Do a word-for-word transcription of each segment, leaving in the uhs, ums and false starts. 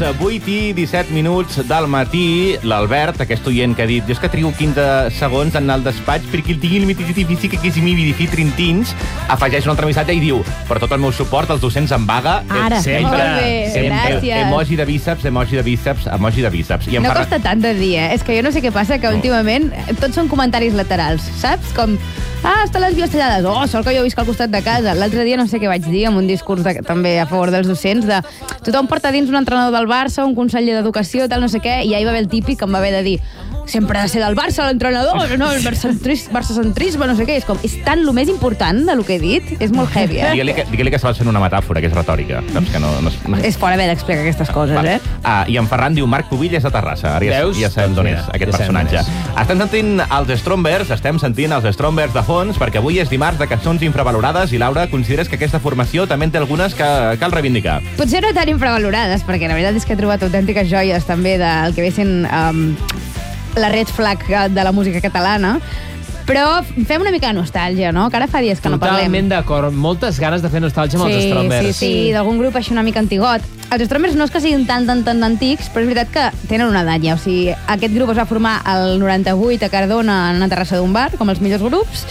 vuit i disset minuts del matí. L'Albert, aquest oient que ha dit jo és que trigo quinze segons en anar al despatx perquè el tingui el mitifici que és mi vidifi trintins, afegeix un altre missatge i diu per tot el meu suport als docents en vaga. Ara, sempre, molt bé, sempre. gràcies. Emoji de bíceps, emoji de bíceps, emoji de bíceps. I no Ferran... costa tant de dir, eh? És que jo no sé què passa, que No. últimament tots són comentaris laterals, saps? Com, ah, estan les vies tallades, oh, sort que jo visc al costat de casa. L'altre dia no sé què vaig dir, amb un discurs de, també a favor dels docents, de tothom porta dins un entrenador del Barça, un conseller d'educació, tal, no sé què, i ahir va haver el típic que em va haver de dir sempre ha de ser del Barça, l'entrenador, no, el barçacentrisme, no sé què. És com, és tant el més important de lo que he dit. És molt heavy, eh? Digue-li que, digue que estava sent una metàfora, que és retòrica. Saps que no... no, no... És fora haver d'explicar aquestes coses, Va. eh? Ah, I en Ferran diu Marc Pubill és de Terrassa. Ara ja, Veus? ja sabem d'on és Doncs mira, aquest ja sabem personatge. d'on Estem sentint els Strombers, estem sentint els Strombers de fons, perquè avui és dimarts de cançons infravalorades i, Laura, consideres que aquesta formació també en té algunes que cal reivindicar. Potser no tan infravalorades, perquè la veritat és que he trobat autèntiques joies també del que ve sent um, la red flag de la música catalana, però fem una mica de nostàlgia, no? Que ara fa dies que no parlem. Totalment d'acord. Moltes ganes de fer nostàlgia amb sí, els Strombers. Sí, sí, d'algun grup així una mica antigot. Els Strombers no és que siguin tan, tan, tan antics, però és veritat que tenen una edat ja. O sigui, aquest grup es va formar el noranta-vuit a Cardona en una terrassa d'un bar, com els millors grups,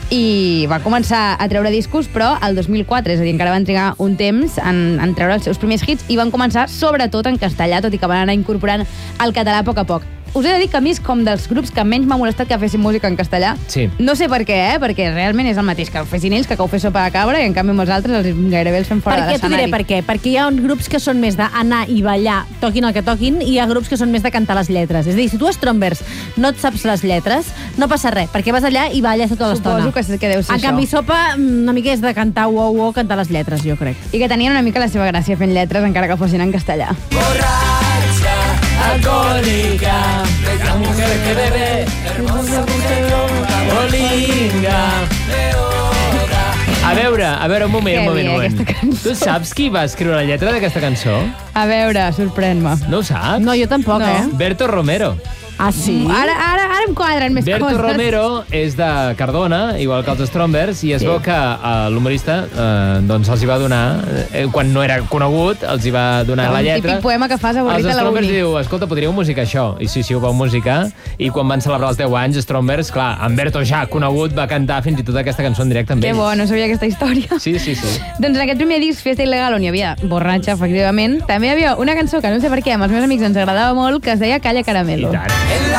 i va començar a treure discos, però el dos mil quatre, és a dir, encara van trigar un temps en, en treure els seus primers hits, i van començar sobretot en castellà, tot i que van anar incorporant el català a poc a poc. Us he de dir que a mi és com dels grups que menys m'ha molestat que fessin música en castellà. Sí. No sé per què, eh? Perquè realment és el mateix que ho fessin ells, que que ho fes Sopa de Cabra, i en canvi amb els altres els gairebé els fem fora Per de què? T'ho diré l'escenari. per què. Perquè hi ha uns grups que són més d'anar i ballar, toquin el que toquin, i hi ha grups que són més de cantar les lletres. És a dir, si tu a Strombers no et saps les lletres, no passa res, perquè vas allà i balles tota l'estona. Suposo que, sí que deu ser En això. canvi, Sopa, una mica és de cantar uo, uo, cantar les lletres, jo crec. I que tenien una mica la seva gràcia fent lletres, encara que fossin en castellà. Borratxa, alcohòlica, la mujer que bebe, hermosa bolinga. A veure, a veure, un moment, un moment, un moment. Aquesta cançó. Tu saps qui va escriure la lletra d'aquesta cançó? A veure, sorprèn-me. No ho saps? No, jo tampoc, No. eh? Berto Romero. Ah, sí? Ara, ara, ara em quadren més Berto coses. Romero és de Cardona, igual que els Strombers, i es Sí. veu que uh, l'humorista uh, doncs els hi va donar, eh, quan no era conegut, els hi va donar Un la lletra. típic poema que fas avorrit Els a la Strombers uni. diu, escolta, podríeu musicar això? I sí, sí, ho vau musicar, i quan van celebrar els deu anys, Strombers, clar, en Berto ja conegut va cantar fins i tot aquesta cançó en directe amb Que ells. bo, no sabia aquesta història. Sí, sí, sí. Doncs en aquest primer disc, Fiesta Il·legal, on hi havia Borratxa, efectivament, també hi havia una cançó que no sé per què, amb els meus amics ens agradava molt, que es deia Calla I Caramelo. tant.